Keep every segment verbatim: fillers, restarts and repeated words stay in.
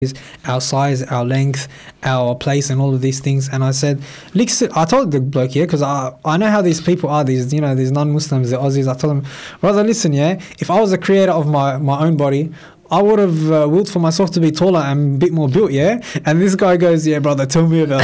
our size, our length, our place, and all of these things. And I said, listen, I told the bloke, yeah, because I, I know how these people are, these, you know, these non-Muslims, the Aussies. I told them, brother, listen, yeah, if I was the creator of my, my own body, I would have uh, willed for myself to be taller and a bit more built, yeah? And this guy goes, yeah, brother, tell me about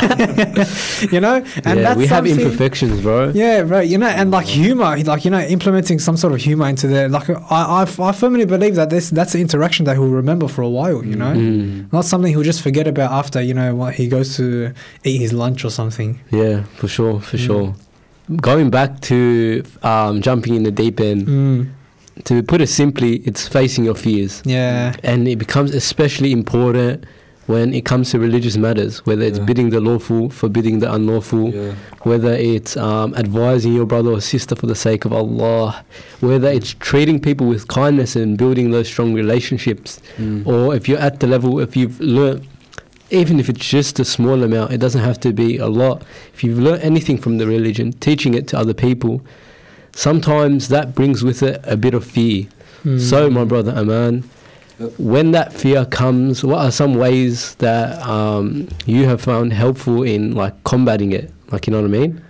it. You know? And yeah, that's we have something- imperfections, bro. Yeah, right. You know, and like humor, like, you know, implementing some sort of humor into there. Like, I, I, I firmly believe that this that's the interaction that he'll remember for a while, you know? Mm. Not something he'll just forget about after, you know, what he goes to eat his lunch or something. Yeah, for sure, for Mm. sure. Going back to um, jumping in the deep end, Mm. to put it simply, it's facing your fears. Yeah. And it becomes especially important when it comes to religious matters, whether it's Yeah. bidding the lawful, forbidding the unlawful, Yeah. whether it's um, advising your brother or sister for the sake of Allah, whether it's treating people with kindness and building those strong relationships, Mm. or if you're at the level, if you've learnt, even if it's just a small amount, it doesn't have to be a lot. If you've learnt anything from the religion, teaching it to other people, sometimes that brings with it a bit of fear. Mm. So, my brother Aman, Yep. when that fear comes, what are some ways that um, you have found helpful in like combating it? Like, you know what I mean?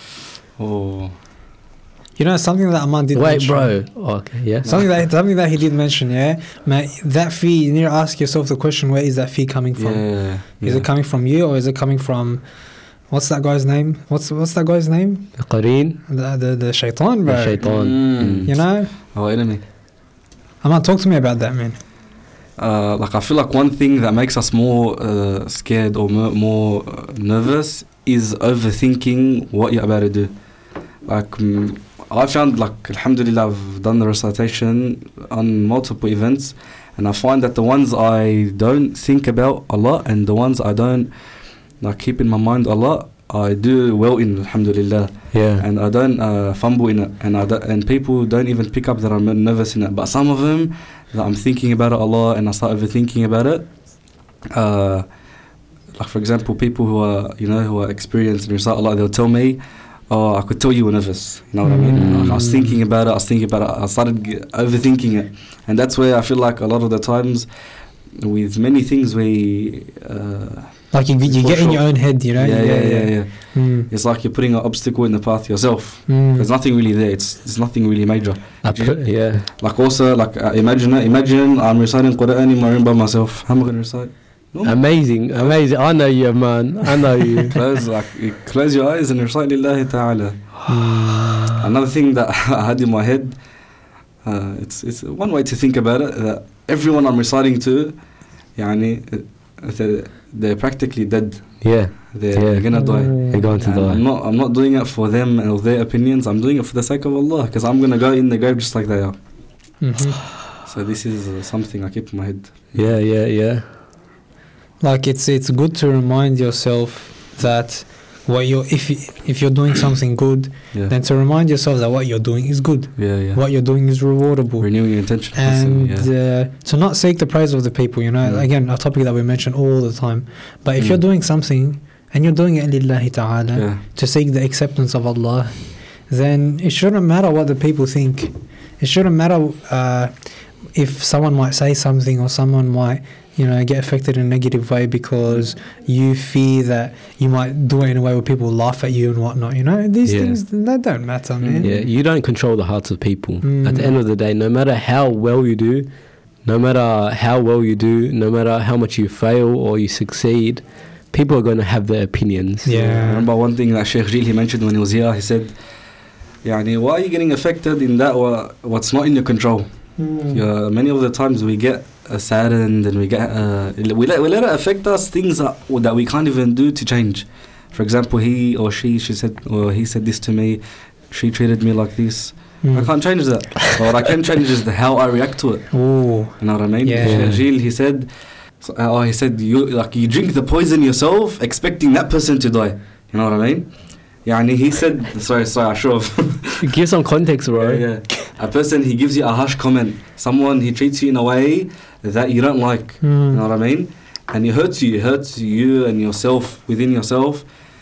Oh. You know, something that Aman did Wait, mention. bro. Oh, okay, yeah. Something that something that he did mention, yeah, man. That fear, you need to ask yourself the question: where is that fear coming from? Yeah. Is yeah. it coming from you, or is it coming from what's that guy's name? What's what's that guy's name? The Qareen, The the, the shaitan, bro. the shaitan. Mm. You know, Our enemy. Aman, talk to me about that, man. Uh, like I feel like one thing that makes us more uh, scared or mo- more uh, nervous is overthinking what you're about to do. Like mm, I found, like, alhamdulillah, I've done the recitation on multiple events, and I find that the ones I don't think about a lot and the ones I don't like keep in my mind a lot, I do well in, alhamdulillah. Yeah. And I don't uh, fumble in it, and I do, and people don't even pick up that I'm nervous in it. But some of them, that I'm thinking about it a lot, and I start overthinking about it. Uh, like for example, people who are, you know, who are experienced and recite a lot, they'll tell me, "Oh, I could tell you were nervous." You know what I mean? Mm. Like I was thinking about it. I was thinking about it. I started g- overthinking it, and that's where I feel like a lot of the times, with many things, we. Uh, Like you, you For get in sure. your own head, you know. yeah, yeah, yeah, yeah. Mm. It's like you're putting an obstacle in the path yourself. Mm. There's nothing really there. It's it's nothing really major. I put, yeah. Like also, like uh, imagine it. Imagine I'm reciting Quran in my room by myself. How am I gonna recite? No. Amazing, amazing. I know you, man. I know you. Close, like you close your eyes and recite Lillahi Ta'ala. Mm. Another thing that I had in my head, uh, it's it's one way to think about it, that everyone I'm reciting to, يعني, uh, they're, they're practically dead. Yeah, They're, Yeah. they're gonna die. they're going to And I'm die. not I'm not doing it for them and their opinions. I'm doing it for the sake of Allah, because I'm gonna go in the grave just like they are. Mhm. So this is uh, something I keep in my head. Yeah, yeah, yeah. Like it's it's good to remind yourself that what you're if you, if you're doing something good, Yeah. then to remind yourself that what you're doing is good. Yeah, yeah. What you're doing is rewardable. Renewing your intention. And constantly, yeah. uh, to not seek the praise of the people, you know, Mm. again, a topic that we mention all the time. But if Mm. you're doing something and you're doing it lillahi ta'ala, Yeah. to seek the acceptance of Allah, then it shouldn't matter what the people think. It shouldn't matter uh, if someone might say something or someone might, you know, get affected in a negative way because you fear that you might do it in a way where people laugh at you and whatnot. You know, these Yeah. things, they don't matter, man. Yeah, you don't control the hearts of people. Mm. At the end of the day, no matter how well you do, no matter how well you do, no matter how much you fail or you succeed, people are going to have their opinions. Yeah. I remember one thing that Sheikh Jil, he mentioned when he was here, he said, يعني, why are you getting affected in that wha- what's not in your control? Mm. Yeah, many of the times we get uh, saddened and we get uh, we let we let it affect us, things that, that we can't even do to change. For example, he or she she said or he said this to me, she treated me like this. Mm. I can't change that. What I can change is the how I react to it. Ooh. You know what I mean? Yeah. Sheikh Jil, he said, so, uh, oh, he said you like you drink the poison yourself, expecting that person to die. You know what I mean? يعني he said, sorry, sorry, I show off. Give some context, bro. Yeah, yeah. A person, he gives you a harsh comment. Someone, he treats you in a way that you don't like. Mm. You know what I mean? And it hurts you. It hurts you and yourself, within yourself.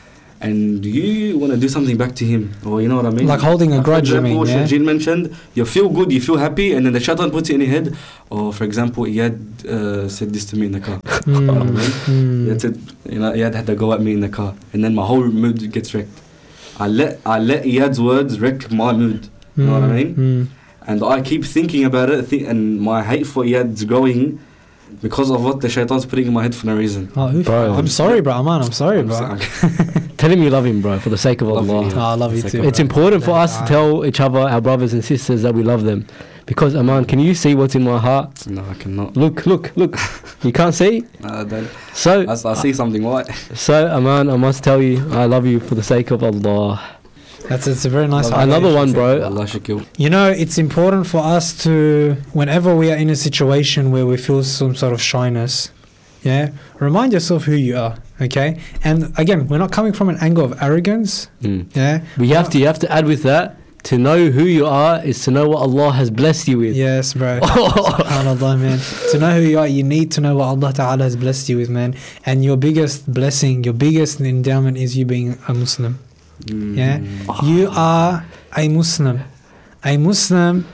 and you want to do something back to him, or you know what I mean? Like holding a Like, grudge, for I mean, example, yeah? Shajin mentioned, you feel good, you feel happy, and then the shaitan puts it in your head. Or for example, Iyad uh, said this to me in the car. Mm, You know what I mean? mm. Iyad said, you know, Iyad had to go at me in the car, and then my whole mood gets wrecked. I let I let Iyad's words wreck my mood. You know what I mean? Mm. And I keep thinking about it, th- and my hate for Iyad's growing because of what the shaitan's putting in my head for no reason. Oh, oof. Bro. I'm sorry, bro. Man, I'm sorry, I'm bro. so- I'm- Tell him you love him, bro, for the sake of Love Allah. you. Oh, I love you It's too. okay. It's bro. important for us to Ah. tell each other, our brothers and sisters, that we love them. Because, Aman, can you see what's in my heart? No, I cannot. Look, look, look. You can't see? No, I don't. So, I, I see something white. so Aman, I must tell you, I love you for the sake of Allah. That's it's a very nice Love one. Another one, bro. Allah Shakil. You know, it's important for us to, whenever we are in a situation where we feel some sort of shyness, yeah, remind yourself who you are, okay? And again, we're not coming from an angle of arrogance, Mm. yeah? We have to, you have to add with that, to know who you are is to know what Allah has blessed you with. Yes, bro. SubhanAllah, man. To know who you are, you need to know what Allah Ta'ala has blessed you with, man. And your biggest blessing, your biggest endowment is you being a Muslim. Mm. Yeah, you are a Muslim. A Muslim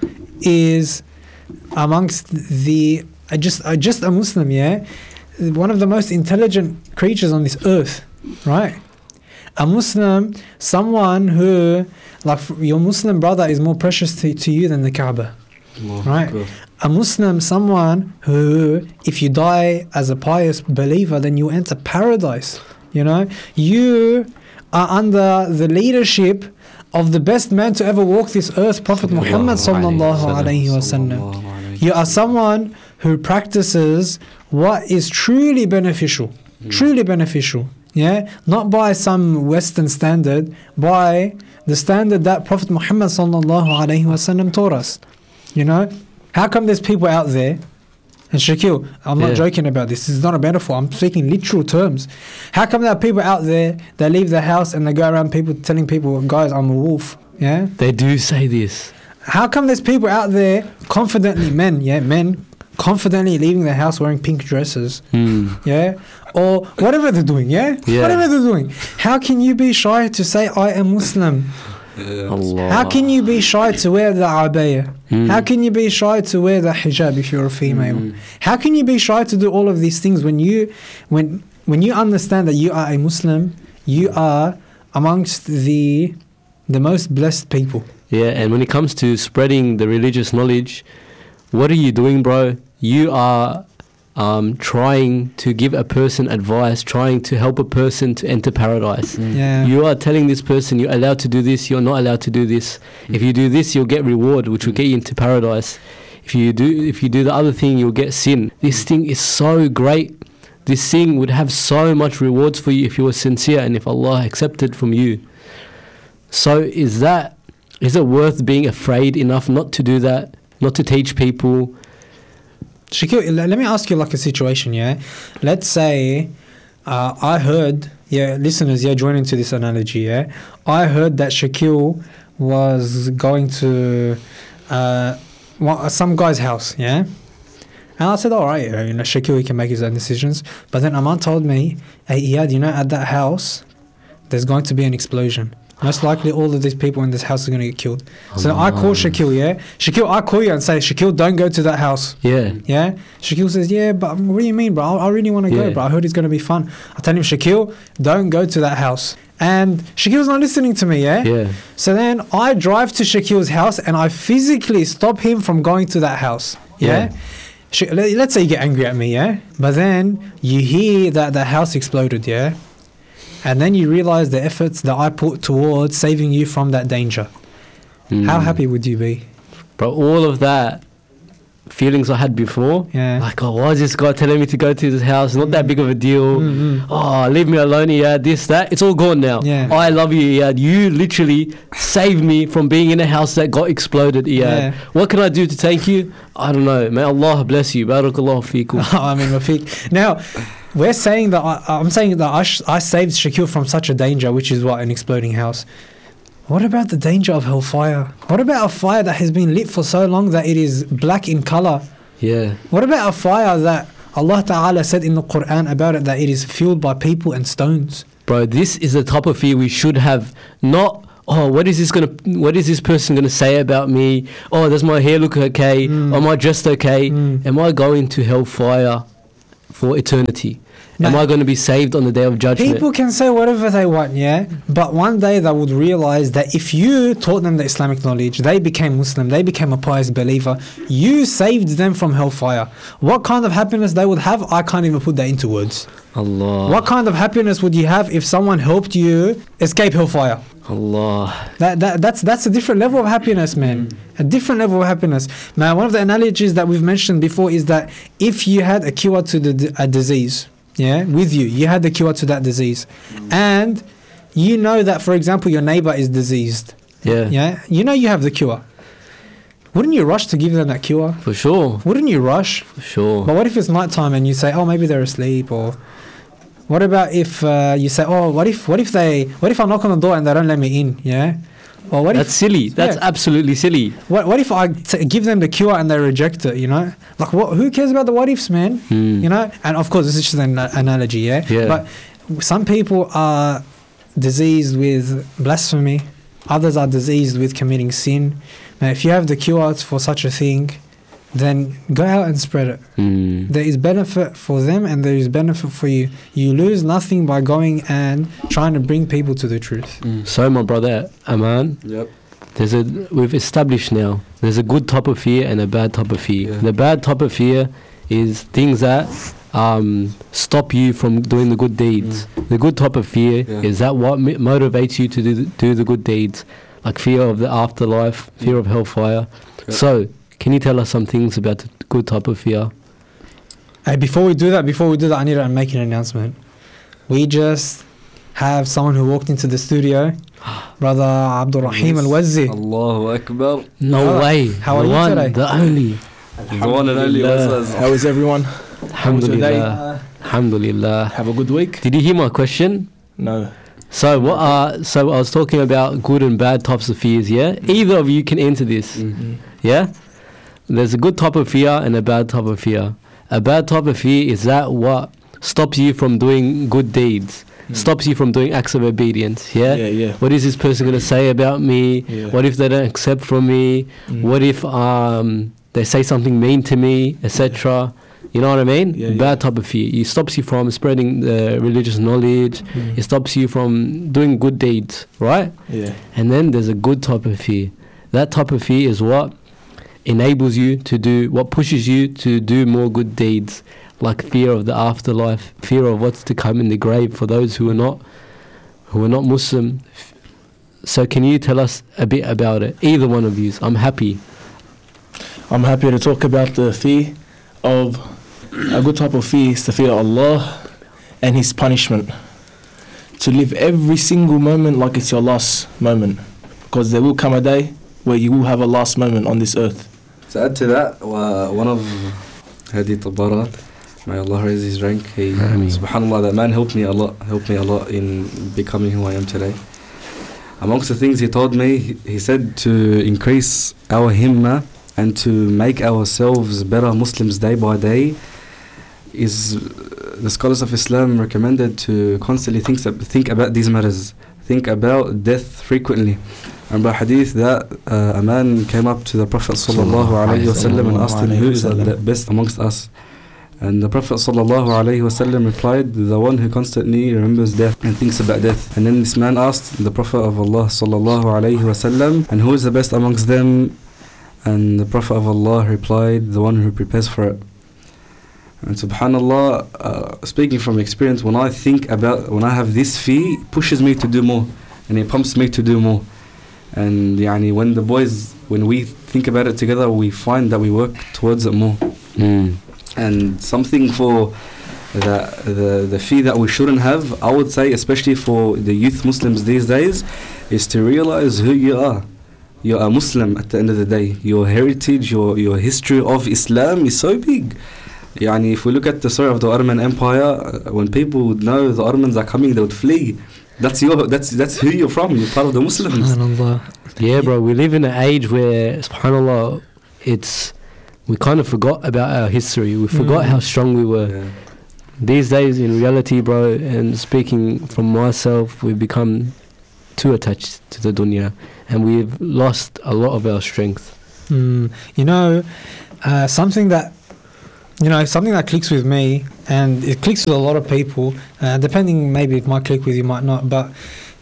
is amongst the uh, just uh, just a Muslim. Yeah, one of the most intelligent creatures on this earth, right? A Muslim, someone who, like, your Muslim brother is more precious to, to you than the Kaaba. Allah Right. Akbar. A Muslim, someone who, if you die as a pious believer, then you enter paradise. You know, you are under the leadership of the best man to ever walk this earth, Prophet Muhammad sallallahu alaihi wasallam. Sallallahu alayhi You are someone who practices what is truly beneficial, Mm. truly beneficial. Yeah, not by some Western standard, by the standard that Prophet Muhammad sallallahu alaihi wasallam taught us. You know, how come there's people out there? And Shakil, I'm not Yeah. joking about this. This is not a metaphor. I'm speaking literal terms. How come there are people out there that leave the house and they go around people telling people, guys, I'm a wolf? Yeah. They do say this. How come there's people out there confidently, men, yeah, men, confidently leaving the house wearing pink dresses, Mm. yeah, or whatever they're doing, yeah, Yeah. whatever they're doing. How can you be shy to say I am Muslim? Yeah. Allah. How can you be shy to wear the abaya? Mm. How can you be shy to wear the hijab if you're a female? Mm. How can you be shy to do all of these things when you, when when you understand that you are a Muslim, you are amongst the the most blessed people. Yeah, and when it comes to spreading the religious knowledge, what are you doing, bro? You are um, trying to give a person advice, trying to help a person to enter paradise. Mm. Yeah. You are telling this person you're allowed to do this, you're not allowed to do this. If you do this, you'll get reward, which will get you into paradise. If you do, if you do the other thing, you'll get sin. This thing is so great. This thing would have so much rewards for you if you were sincere and if Allah accepted from you. So is that, is it worth being afraid enough not to do that, not to teach people? Shakil, le- let me ask you like a situation, yeah? Let's say uh, I heard, yeah, listeners, yeah, join into this analogy, yeah? I heard that Shakil was going to uh, wa- some guy's house, yeah? And I said, all right, yeah, you know, Shakil, he can make his own decisions. But then Aman told me, hey, Iyad, you know, at that house, there's going to be an explosion. Most likely all of these people in this house are going to get killed. So I call Shakil, yeah? Shakil, I call you and say, Shakil, don't go to that house. Yeah. Yeah, Shakil says, yeah, but what do you mean, bro? I, I really want to go, Yeah. bro. I heard it's going to be fun. I tell him, Shakil, don't go to that house. And Shakil's not listening to me, yeah? Yeah. So then I drive to Shakil's house and I physically stop him from going to that house, yeah? Yeah. Sh- let- let's say you get angry at me, yeah? But then you hear that the house exploded, yeah? And then you realize the efforts that I put towards saving you from that danger. How Mm. happy would you be? Bro, all of that feelings I had before, Yeah. like, oh, why is this guy telling me to go to his house? Not that big of a deal. Mm-mm. Oh, leave me alone, Iyad, this, that. It's all gone now. Yeah. I love you, Iyad. You literally saved me from being in a house that got exploded, Iyad. Yeah. What can I do to thank you? I don't know. May Allah bless you. Barakallahu feekum. I mean, Rafiq. Now, we're saying that I, I'm saying that I, sh- I saved Shakil from such a danger, which is what, an exploding house. What about the danger of hellfire? What about a fire that has been lit for so long that it is black in color? Yeah. What about a fire that Allah Ta'ala said in the Quran about it that it is fueled by people and stones? bro, this is the type of fear we should have. Not, oh, what is this gonna? What is this person gonna say about me? Oh, does my hair look okay? Mm. Am I dressed okay? Mm. Am I going to hellfire for eternity? Am Nah. I going to be saved on the day of judgment? People can say whatever they want, yeah, but one day they would realize that if you taught them the Islamic knowledge, they became Muslim, they became a pious believer, you saved them from hellfire. What kind of happiness they would have, I can't even put that into words. Allah. What kind of happiness would you have if someone helped you escape hellfire? Allah. That, that that's that's a different level of happiness, man. A different level of happiness. Man, one of the analogies that we've mentioned before is that if you had a cure to the a disease, yeah, with you, you had the cure to that disease, and you know that, for example, your neighbor is diseased. Yeah. Yeah, you know you have the cure. Wouldn't you rush to give them that cure? For sure. Wouldn't you rush? For sure. But what if it's nighttime and you say, oh, maybe they're asleep? Or what about if uh, you say, oh, what if what if they what if I knock on the door and they don't let me in? Yeah. Or what That's if silly. That's Yeah. absolutely silly. what what if I t- give them the cure and they reject it? You know, like what? Who cares about the what ifs, man? Hmm. You know, and of course this is just an a- analogy, yeah. Yeah. But some people are diseased with blasphemy, others are diseased with committing sin. Now, if you have the cure for such a thing, then go out and spread it. Hmm. There is benefit for them and there is benefit for you. You lose nothing by going and trying to bring people to the truth. So, my brother, Aman, Yep. there's a we've established now. There's a good type of fear and a bad type of fear. Yeah. The bad type of fear is things that um, stop you from doing the good deeds. The good type of fear Yeah. is that what mi- motivates you to do the, do the good deeds, like fear of the afterlife, fear of hellfire. Yeah. So, can you tell us some things about the good type of fear? Hey, before we do that, before we do that, I need to make an announcement. We just have someone who walked into the studio, Brother Abdul Rahim Yes. Al-Wazzi. Allahu Akbar. No Brother, way. how are the you one, today? The only. The one and only Alhamdulillah. was How is everyone? Alhamdulillah. Alhamdulillah. Have a good week? Did you hear my question? No. So what are so I was talking about good and bad types of fears, yeah? Either of you can answer this. Mm. Yeah? There's a good type of fear and a bad type of fear. A bad type of fear is that what stops you from doing good deeds, stops you from doing acts of obedience, yeah? Yeah, yeah. What is this person going to say about me? Yeah. What if they don't accept from me? Mm. What if um, they say something mean to me, et cetera? You know what I mean? Yeah, yeah. Bad type of fear. It stops you from spreading the religious knowledge. Mm. It stops you from doing good deeds, right? Yeah. And then there's a good type of fear. That type of fear is what enables you to do, what pushes you to do more good deeds, like fear of the afterlife, fear of what's to come in the grave for those who are not, who are not Muslim. So can you tell us a bit about it? Either one of you. I'm happy. I'm happy to talk about the fear of a good type of fear is the fear of Allah and His punishment. To live every single moment like it's your last moment, because there will come a day where you will have a last moment on this earth. To add to that, uh, one of Hadi Tabara, may Allah raise his rank, he, Ameen. subhanAllah, that man helped me a lot, helped me a lot in becoming who I am today. Amongst the things he told me, he, he said to increase our himma and to make ourselves better Muslims day by day is uh, the scholars of Islam recommended to constantly think, think about these matters, think about death frequently. And by hadith that uh, a man came up to the Prophet sallallahu alaihi wasallam and asked him who is the best amongst us. And the Prophet sallallahu alaihi wasallam replied, the one who constantly remembers death and thinks about death. And then this man asked the Prophet of Allah sallallahu alaihi wasallam, and who is the best amongst them? And the Prophet of Allah replied, the one who prepares for it. And subhanallah, uh, speaking from experience, when I think about, when I have this fear, it pushes me to do more, and it pumps me to do more. And yani, when the boys, when we think about it together, we find that we work towards it more. Mm. And something for the, the the fear that we shouldn't have, I would say, especially for the youth Muslims these days, is to realize who you are. You're a Muslim at the end of the day. Your heritage, your your history of Islam is so big. Yani, if we look at the story of the Ottoman Empire, uh, when people would know the Ottomans are coming, they would flee. That's your that's that's who you're from. You're part of the Muslims. Subhanallah. Yeah, bro, we live in an age where, subhanAllah, it's, we kind of forgot about our history. We forgot Mm. how strong we were. Yeah. These days, in reality, bro, and speaking from myself, we've become too attached to the dunya, and we've lost a lot of our strength. Mm, you know, uh, something that you know, something that clicks with me, and it clicks with a lot of people. Uh, depending, maybe it might click with you, might not. But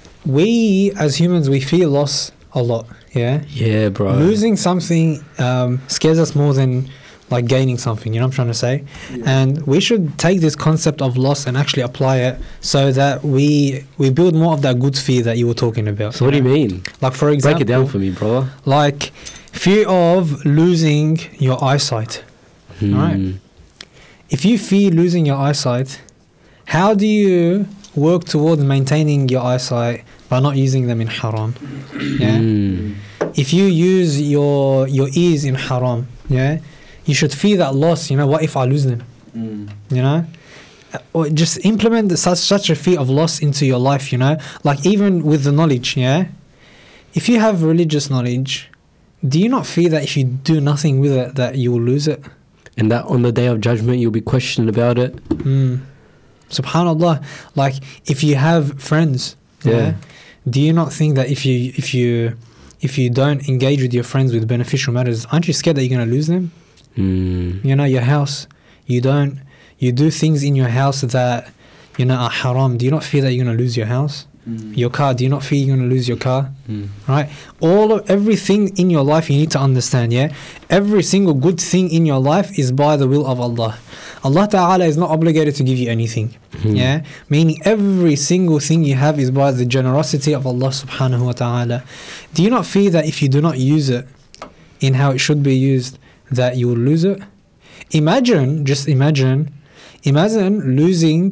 we, as humans, we fear loss a lot. Yeah. Yeah, bro. Losing something um, scares us more than like gaining something. You know what I'm trying to say? Yeah. And we should take this concept of loss and actually apply it so that we we build more of that good fear that you were talking about. So what do you know? mean? Like for example, Break it down for me, brother. like fear of losing your eyesight. Hmm. Right. If you fear losing your eyesight, how do you work towards maintaining your eyesight by not using them in haram? Yeah. Hmm. If you use your your ears in haram, yeah, you should fear that loss. You know, what if I lose them? Mm. You know, or just implement the, such such a fear of loss into your life. You know, like even with the knowledge, yeah. If you have religious knowledge, do you not fear that if you do nothing with it, that you will lose it? And that on the day of judgment, you'll be questioned about it. Mm. Subhanallah. Like if you have friends, yeah. Yeah. Do you not think that if you if you if you don't engage with your friends with beneficial matters, aren't you scared that you're going to lose them? Hmm. You know, your house, you don't, you do things in your house that, you know, are haram. Do you not fear that you're going to lose your house? Mm. Your car, do you not fear you're going to lose your car? Mm. Right? All of, everything in your life you need to understand, yeah? Every single good thing in your life is by the will of Allah. Allah Ta'ala is not obligated to give you anything, Hmm. yeah? Meaning every single thing you have is by the generosity of Allah Subhanahu Wa Ta'ala. Do you not fear that if you do not use it in how it should be used, that you will lose it? Imagine, just imagine, imagine losing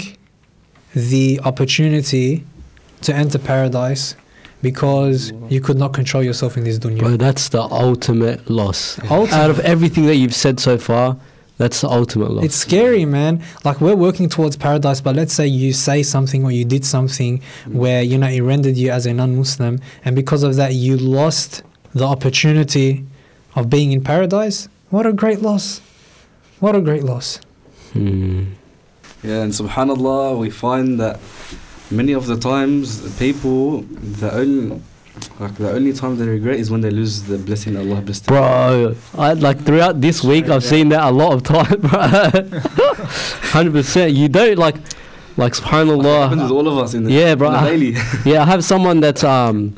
the opportunity to enter paradise because you could not control yourself in this dunya. Bro, that's the ultimate loss. Ultimate. Out of everything that you've said so far, that's the ultimate loss. It's scary, man. Like we're working towards paradise, but let's say you say something or you did something where, you know, it rendered you as a non-Muslim, and because of that you lost the opportunity of being in paradise. What a great loss. What a great loss. Hmm. Yeah, and subhanallah, we find that many of the times people, the only, like the only time they regret is when they lose the blessing Allah blessed them. Bro, I, like throughout this week, I've seen that a lot of time, bro. one hundred percent. You don't like, like Like, it happens with subhanallah. all of us in the, Yeah, bro. in the I- daily. Yeah, I have someone that's um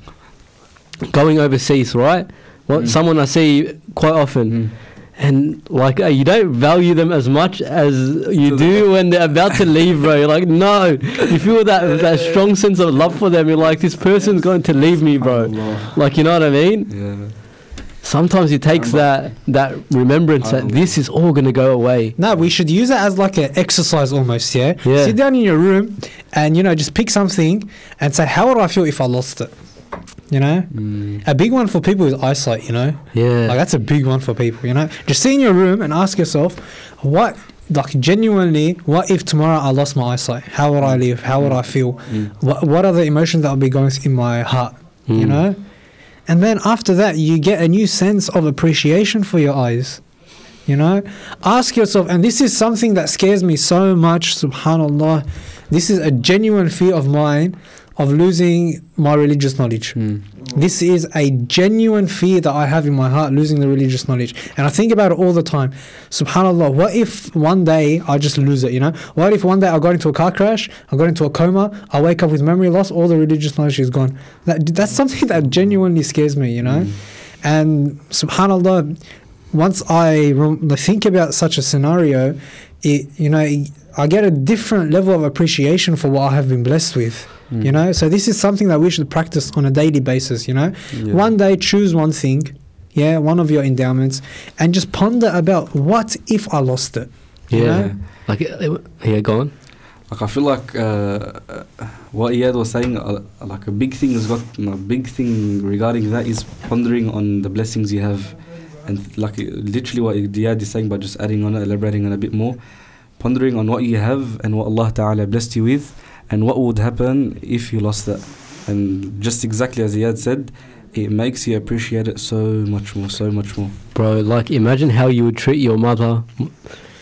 going overseas, right? Well, Mm. someone I see quite often. Mm. And like uh, you don't value them as much as you do when they're about to leave, bro. You're like, no, you feel that that strong sense of love for them. You're like, this person's going to leave me, bro. Subhanallah. Like, you know what I mean? Yeah. Sometimes it takes that that remembrance that this is all gonna go away. No, we should use it as like an exercise almost, yeah? Yeah. Sit down in your room and, you know, just pick something and say, how would I feel if I lost it? You know? Mm. A big one for people is eyesight, you know? Yeah. Like that's a big one for people, you know? Just sit in your room and ask yourself, what, like genuinely, what if tomorrow I lost my eyesight? How would I live? How would I feel? Mm. What, what are the emotions that will be going in my heart, you Mm. know? And then after that, you get a new sense of appreciation for your eyes, you know? Ask yourself, and this is something that scares me so much, subhanAllah. This is a genuine fear of mine of losing my religious knowledge. Mm. This is a genuine fear that I have in my heart, losing the religious knowledge. And I think about it all the time. SubhanAllah, what if one day I just lose it, you know? What if one day I got into a car crash, I got into a coma, I wake up with memory loss, all the religious knowledge is gone. That, that's something that genuinely scares me, you know? Mm. And SubhanAllah, once I rem- think about such a scenario, it, you know, I get a different level of appreciation for what I have been blessed with. Mm. You know, so this is something that we should practice on a daily basis, you know. Yeah. One day choose one thing, yeah, one of your endowments, and just ponder about what if I lost it. you Yeah. know? Like, uh, yeah, go on. Like I feel like uh, uh, what Iyad was saying, uh, like a big thing is got a big thing regarding that is pondering on the blessings you have, and like literally what Iyad is saying, but just adding on it, elaborating on a bit more, pondering on what you have and what Allah Ta'ala blessed you with, and what would happen if you lost that. And just exactly as Iyad said, it makes you appreciate it so much more, so much more. Bro, like imagine how you would treat your mother.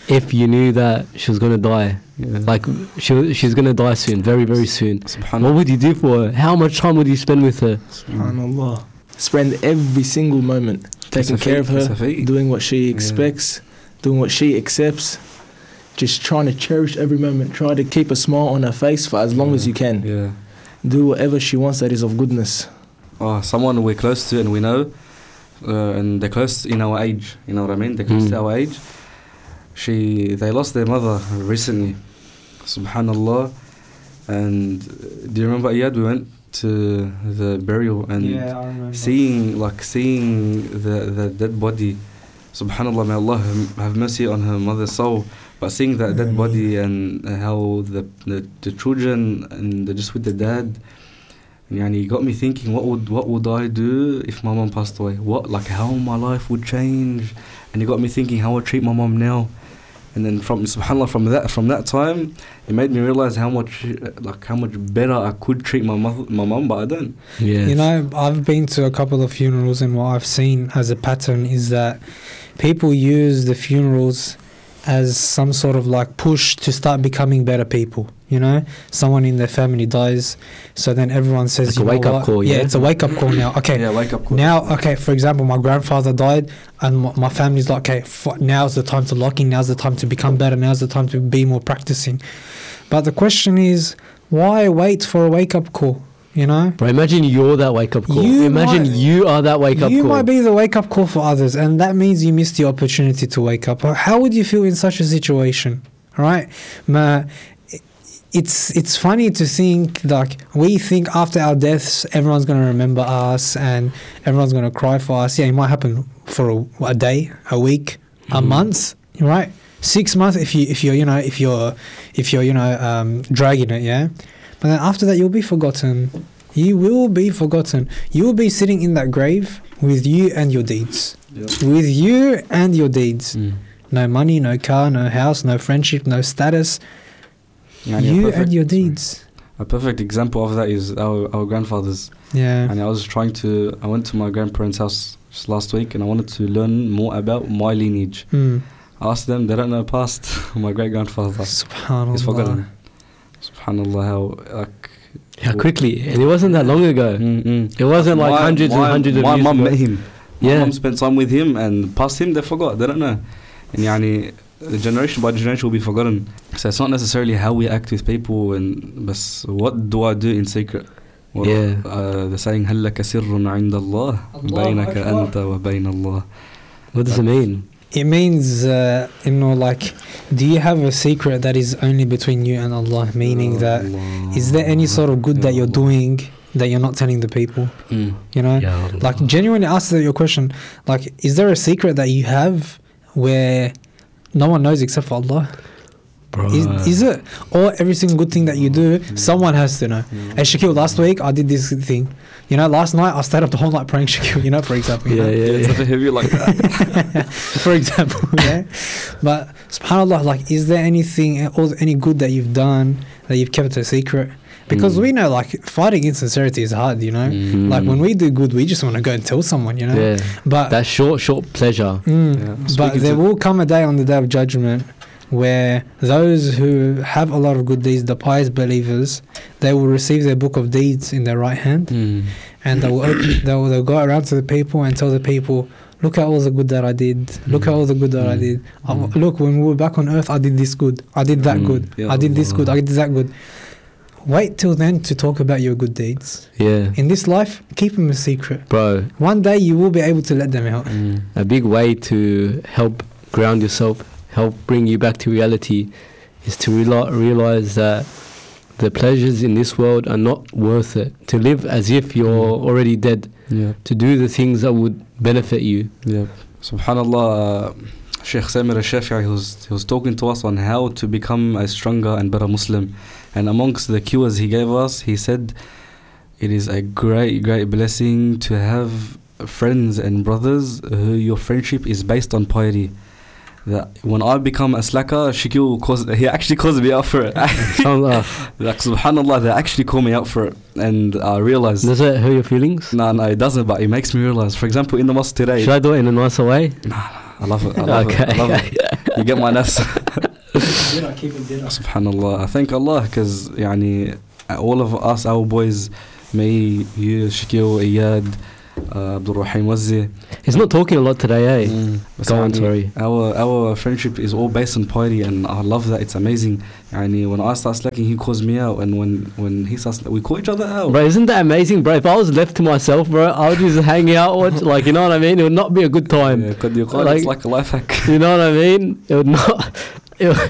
if you knew that she was gonna die, Yeah. like she wa- she's gonna die soon, very very soon. What Subhanallah. would you do for her? How much time would you spend with her? SubhanAllah. Spend every single moment taking care of her, doing what she expects, doing what she accepts, just trying to cherish every moment, try to keep a smile on her face for as long as you can. Yeah. Do whatever she wants that is of goodness. Oh, someone we're close to and we know, uh, and they're close in our age. You know what I mean? They're close Mm. to our age. She, they lost their mother recently. Subhanallah. And uh, do you remember, Iyad? We went to the burial and I remember. seeing, like, seeing the the dead body. Subhanallah, may Allah have- have mercy on her mother's soul. But seeing that dead Ameen. body and how the, the the children and they're just with the dad, and it got me thinking, what would what would I do if my mom passed away? What, like, how my life would change? And it got me thinking how I treat my mom now. And then from subhanallah, from that from that time, it made me realize how much uh, like how much better I could treat my mother, my mom, but I don't. Yeah. You know, I've been to a couple of funerals, and what I've seen as a pattern is that people use the funerals as some sort of like push to start becoming better people. You know, someone in their family dies, so then everyone says, Like you a know wake-up what? call, Yeah, yeah? it's a wake up call now. Okay, Yeah, wake up call. now, okay, for example, my grandfather died, and my, my family's like, okay, f- now's the time to lock in, now's the time to become better, now's the time to be more practicing. But the question is, why wait for a wake up call? You know, Bro, imagine you're that wake up call. You Imagine might- you are that wake up you call. might be the wake up call for others, and that means you missed the opportunity to wake up. How would you feel in such a situation? All right, Ma, it's it's funny to think like we think after our deaths everyone's going to remember us and everyone's going to cry for us. Yeah, it might happen for a, a day, a week, a Mhm. month, right? Six months if you if you're you know if you're if you're you know um, dragging it, yeah. But then after that you'll be forgotten. You will be forgotten. You will be sitting in that grave with you and your deeds. Yeah. With you and your deeds. Mm. No money, no car, no house, no friendship, no status. Yeah, you perfect- and your deeds. A perfect example of that is our, our grandfathers. Yeah. And I was trying to, I went to my grandparents' house just last week and I wanted to learn more about my lineage. Mm. I asked them, they don't know past my great grandfather. Subhanallah. He's forgotten. Subhanallah, how, like. How quickly. And it wasn't that long ago. Mm-mm. It wasn't like My- hundreds my, and hundreds of My years mum ago. met him. My Yeah. mum spent time with him and past him, they forgot. They don't know. And yani, the generation by generation will be forgotten. So it's not necessarily how we act with people, and but what do I do in secret? Well, Yeah. Uh, the saying هل لك سر عند الله بينك أنت وبين الله. What does it mean? It means, uh, you know, like, do you have a secret that is only between you and Allah? Meaning that, is there any sort of good that you're doing that you're not telling the people? Mm. You know? Ya Allah. Like, genuinely answer your question. Like, is there a secret that you have where no one knows except for Allah? Bro. Is, is it? Or every single good thing that you do, someone has to know. Hey, Shaquille, last week I did this thing. You know, last night I stayed up the whole night praying Shaquille, you know, for example. You Yeah, know? yeah, It's yeah. such a heavy like that. For example, yeah. But subhanAllah, like, is there anything, or any good that you've done that you've kept a secret? Because Mm. we know, like, fighting insincerity is hard, you know? Mm. Like, when we do good, we just want to go and tell someone, you know? Yeah. But, That short, short pleasure. mm, Yeah. but Speaking there to- will come a day on the day of judgment where those who have a lot of good deeds, the pious believers, they will receive their book of deeds in their right hand, Mm. and they will open, they will they'll go around to the people and tell the people, look at all the good that I did, look at all the good that I Mm. did. I- Mm. look, when we were back on earth, I did this good, I did that Mm. good, Ya I did this good, Allah. I did that good. Wait till then to talk about your good deeds. Yeah. In this life, keep them a secret. Bro, One day you will be able to let them out. Mm. a big way to help ground yourself, help bring you back to reality, is to reali- realize that the pleasures in this world are not worth it. To live as if you're already dead, Yeah. to do the things that would benefit you. Yeah. Subhanallah, uh, Sheikh Samir al-Shafi'i, he was, he was talking to us on how to become a stronger and better Muslim. And amongst the cures he gave us, he said, it is a great, great blessing to have friends and brothers who your friendship is based on piety. That when I become a slacker, Shakil calls, he actually calls me out for it. Subhanallah. Like, subhanallah, they actually call me out for it. And I realized, Does that hurt your feelings? no, no, it doesn't, but it makes me realize. For example, in the mosque today, Should I do it in a nicer way? I love it. I love Okay. it. I love it. You get my nafs. Dinner, keep it dinner. Subhanallah. I thank Allah because يعني all of us, our boys, me, you, Shakil, Iyad, uh, Abdul Rahim Wazzi. He's not talking a lot today, eh? Mm. بس Go on, يعني sorry. Our our friendship is all based on party, and I love that. It's amazing. يعني when I start slacking, he calls me out, and when when he starts, we call each other out. Bro, isn't that amazing, bro? If I was left to myself, bro, I would just hang out, watch, like, you know what I mean? It would not be a good time. Yeah, قد يقال Like- it's like a life hack. You know what I mean? It would not. It, would-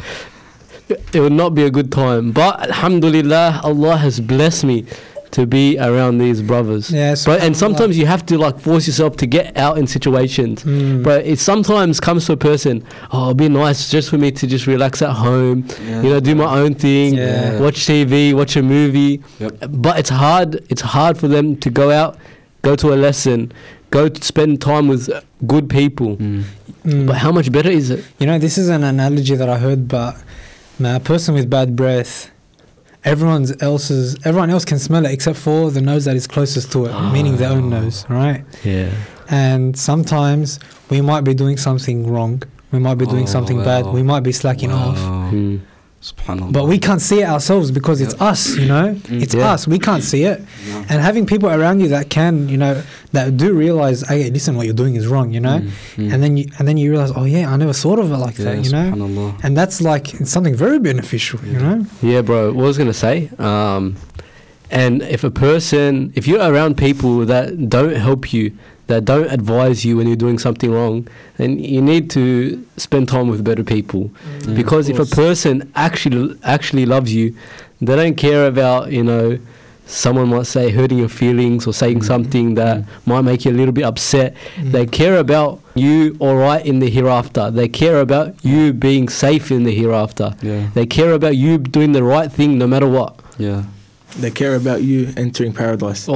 it would not be a good time. But alhamdulillah, Allah has blessed me to be around these brothers. Yes. But and sometimes you have to like force yourself to get out in situations. Mm. But it sometimes comes to a person, oh, it'd be nice just for me to just relax at home, Yeah. you know, do my own thing, Yeah. watch T V, watch a movie. Yep. But it's hard. It's hard for them to go out, go to a lesson, go to spend time with good people. Mm. Mm. But how much better is it? You know, this is an analogy that I heard, but a person with bad breath, everyone's else's, everyone else can smell it except for the nose that is closest to it, meaning their own nose, right? Yeah. And sometimes we might be doing something wrong. We might be doing Oh, something bad. wow. We might be slacking off. Wow. Mm. Subhanallah. But we can't see it ourselves because it's Yeah. us, you know? Mm. It's Yeah. us. We can't see it. Yeah. And having people around you that can, you know, that do realize, hey, listen, what you're doing is wrong, you know? Mm, mm. And then you and then you realize, oh yeah, I never thought of it like yeah, that, you know? Subhanallah. And that's like it's something very beneficial, you Yeah. know? Yeah, bro. What I was gonna say, um, and if a person, if you're around people that don't help you, that don't advise you when you're doing something wrong, then you need to spend time with better people. Mm. Because if a person actually actually loves you, they don't care about, you know, someone might say hurting your feelings or saying Mm. something that Mm. might make you a little bit upset. Mm. They care about you all right in the hereafter. They care about you being safe in the hereafter. Yeah. They care about you doing the right thing no matter what. Yeah. They care about you entering paradise.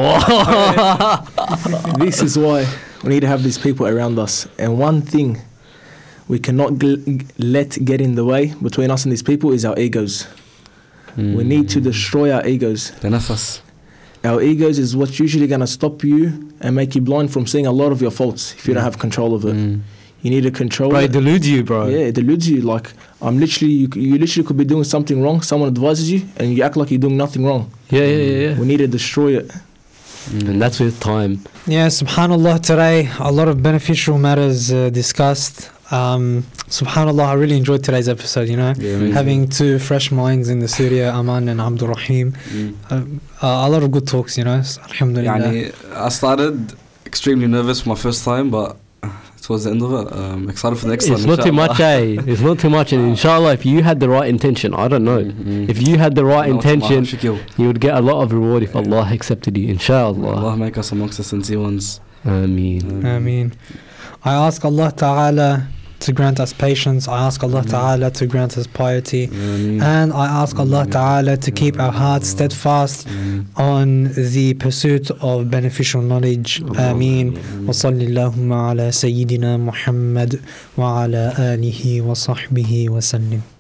Oh. This is why we need to have these people around us. And one thing we cannot gl- let get in the way between us and these people is our egos. We need to destroy our egos. تنفس. Our egos is what's usually going to stop you and make you blind from seeing a lot of your faults if you don't have control of it. Mm. You need to control Bro, it it. deludes you, bro. Yeah, it deludes you. Like, I'm literally, you, you literally could be doing something wrong. Someone advises you and you act like you're doing nothing wrong. Yeah, yeah, yeah, yeah. We need to destroy it. And that's with time. Yeah, subhanallah, today a lot of beneficial matters uh, discussed. Um, subhanallah, I really enjoyed today's episode, you know, Yeah, amazing. having two fresh minds in the studio, Aman and Abdul Rahim. Mm. Uh, uh, a lot of good talks, you know, alhamdulillah. يعني, I started extremely nervous for my first time, but towards the end of it, um, excited for the next one. It's not too inshallah. much, eh? It's not too much. And inshallah, if you had the right intention, I don't know. Mm, mm. If you had the right No, intention, Shakil. you would get a lot of reward if Yeah. Allah accepted you. Inshallah. Allah make us amongst the sincere ones. Ameen. I mean, I ask Allah Ta'ala to grant us patience. I ask Allah Mhm. Ta'ala to grant us piety. Ameen. And I ask Allah Ameen. Ta'ala to keep our hearts steadfast Ameen. on the pursuit of beneficial knowledge. Ameen. وصلى اللهم على سيدنا محمد وعلى آله وصحبه وسلم.